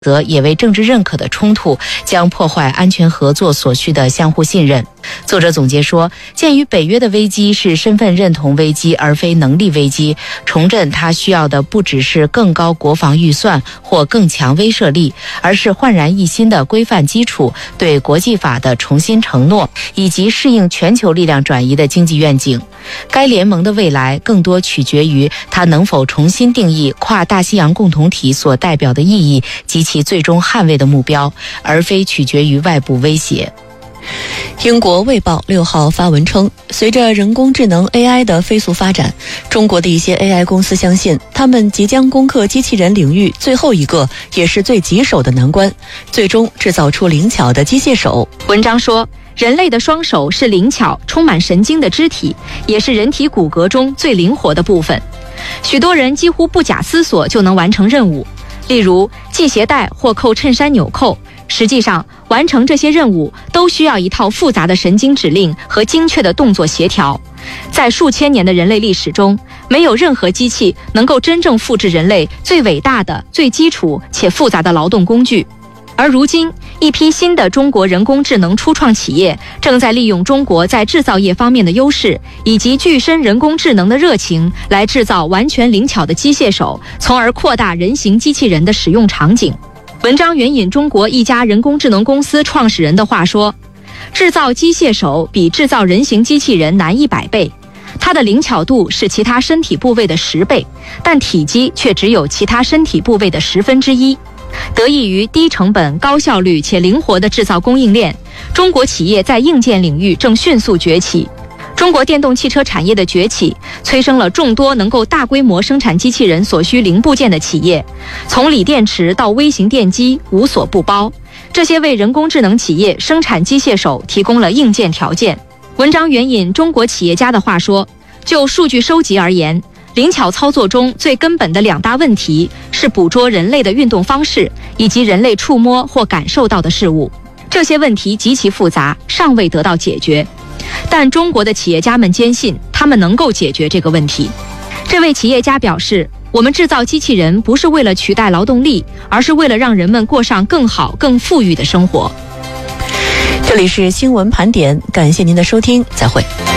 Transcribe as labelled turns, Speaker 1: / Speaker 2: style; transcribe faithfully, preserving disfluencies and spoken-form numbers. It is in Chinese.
Speaker 1: 则也为政治认可的冲突，将破坏安全合作所需的相互信任。作者总结说，鉴于北约的危机是身份认同危机而非能力危机，重振它需要的不只是更高国防预算或更强威慑力，而是焕然一新的规范基础、对国际法的重新承诺，以及适应全球力量转移的经济愿景。该联盟的未来更多取决于它能否重新定义跨大西洋共同体所代表的意义及其最终捍卫的目标，而非取决于外部威胁。
Speaker 2: 英国卫报六号发文称，随着人工智能 A I 的飞速发展，中国的一些 A I 公司相信，他们即将攻克机器人领域最后一个也是最棘手的难关，最终制造出灵巧的机械手。
Speaker 3: 文章说，人类的双手是灵巧、充满神经的肢体，也是人体骨骼中最灵活的部分。许多人几乎不假思索就能完成任务，例如系鞋带或扣衬衫纽扣。实际上，完成这些任务都需要一套复杂的神经指令和精确的动作协调。在数千年的人类历史中，没有任何机器能够真正复制人类最伟大的、最基础且复杂的劳动工具。而如今，一批新的中国人工智能初创企业正在利用中国在制造业方面的优势，以及具身人工智能的热情，来制造完全灵巧的机械手，从而扩大人形机器人的使用场景。文章援引中国一家人工智能公司创始人的话说，制造机械手比制造人形机器人难一百倍，它的灵巧度是其他身体部位的十倍，但体积却只有其他身体部位的十分之一。得益于低成本、高效率且灵活的制造供应链，中国企业在硬件领域正迅速崛起。中国电动汽车产业的崛起，催生了众多能够大规模生产机器人所需零部件的企业，从锂电池到微型电机，无所不包。这些为人工智能企业生产机械手提供了硬件条件。文章援引中国企业家的话说，就数据收集而言，灵巧操作中最根本的两大问题是捕捉人类的运动方式，以及人类触摸或感受到的事物。这些问题极其复杂，尚未得到解决。但中国的企业家们坚信，他们能够解决这个问题。这位企业家表示，我们制造机器人不是为了取代劳动力，而是为了让人们过上更好、更富裕的生活。
Speaker 2: 这里是新闻盘点，感谢您的收听，再会。